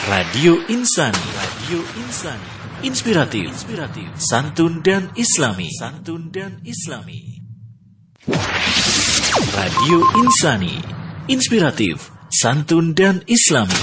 Radio Insani, Radio Insani, inspiratif, santun dan islami, Radio Insani, inspiratif, santun dan islami.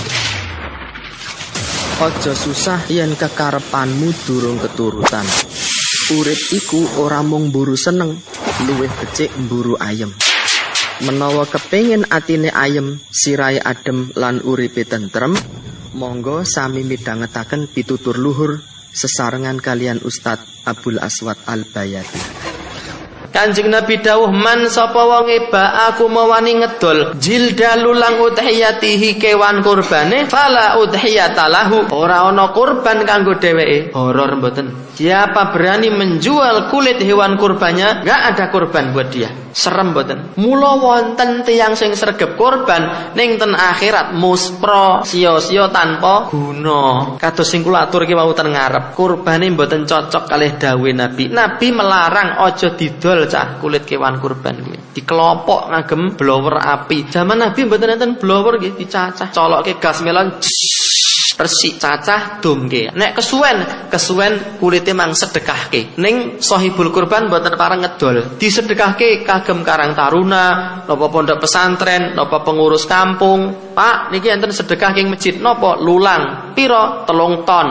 Aja susah yen kekarepanmu durung keturutan. Urip iku ora mung mburu seneng, luwih becik mburu ayem. Menawa kepengin atine ayem, sirahe adem lan uripe tentrem, monggo sami midhangetaken pitutur luhur sesarengan kalian Ustadz Abdul Aswad Al-Bayati. Kanjeng Nabi dawuh, man sapa wonge ba aku mawani ngedol jildalulang udhiyatihi kewan kurbane fala udhiyatalahu, ora ana kurban kanggo dheweke. Horor mboten. Siapa berani menjual kulit hewan kurbannya, enggak ada kurban buat dia. Serem mboten. Mula wonten tiyang sing sregep kurban ning ten akhirat muspra sia-sia tanpa guna. Kados sing kula atur ki wau ten ngarep, kurbane mboten cocok kalih dawuh Nabi. Nabi melarang aja didol cah kulit kewan kurban kuwi. Dikelompok ngagem blower api. Zaman Nabi mboten enten blower nggih, dicacah, colokke gas melon resik cacah domke. Nek kesuwen kulite mang sedekahke. Ning sahibul kurban mboten pareng ngedol. Disedekahke kagem Karang Taruna, napa pondok pesantren, napa pengurus kampung. Pak, niki enten sedekah king masjid napa lulang. Pira? 3 ton.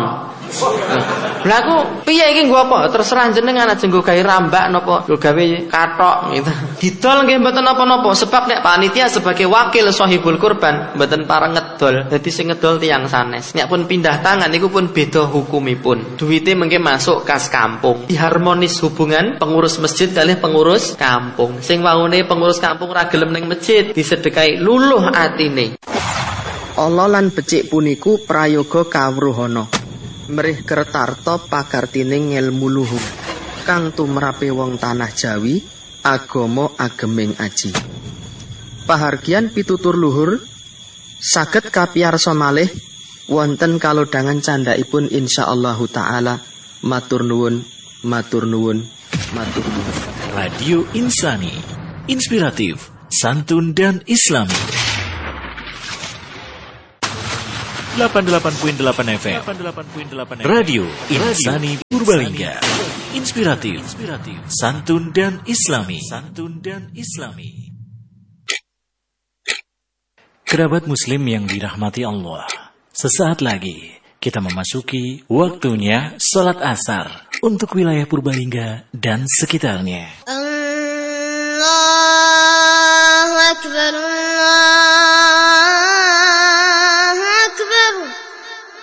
Lah aku piye iki nggo apa? Terserah jenengan, aja nggo gawe rambak napa nggo gawe kathok gitu. Didol nggih mboten napa-napa, sebab nek panitia sebagai wakil sahibul kurban mboten pareng ngedol. Dadi sing ngedol tiyang sanes. Nek pun pindah tangan niku pun beda hukumipun. Duwite mengke masuk kas kampung. Diharmonis hubungan pengurus masjid kalih pengurus kampung. Sing waune pengurus kampung ra gelem ning masjid, disedekahi luluh atine. Allah lan becik puniku prayoga kawruhana. Mrih kertarta pakartining ngelmu luhur kang tumrape wong tanah Jawi, agama ageming aji. Pahargian pitutur luhur saged kapiyarsa malih wonten kalodhangan candhaipun insyaallah taala. Matur nuwun, matur nuwun, matur nuwun. Radio Insani, inspiratif, santun dan islami. 88.8 FM Radio Insani Purbalingga, inspiratif, santun dan islami. Kerabat muslim yang dirahmati Allah, sesaat lagi kita memasuki waktunya salat asar untuk wilayah Purbalingga dan sekitarnya. Allahu Akbar, Allah